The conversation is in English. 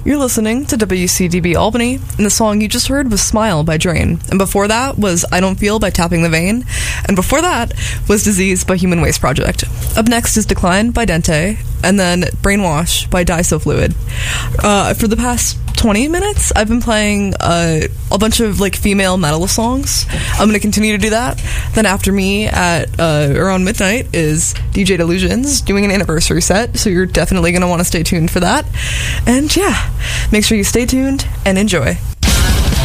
You're listening to WCDB Albany, and the song you just heard was Smile by Drain. And before that was I Don't Feel by Tapping the Vein. And before that was Disease by Human Waste Project. Up next is Decline by Dente, and then Brainwash by Disofluid. For the past 20 minutes, I've been playing a bunch of like female metal songs. I'm going to continue to do that. Then after me at around midnight is DJ Delusions doing an anniversary set, so you're definitely going to want to stay tuned for that. And yeah, make sure you stay tuned and enjoy.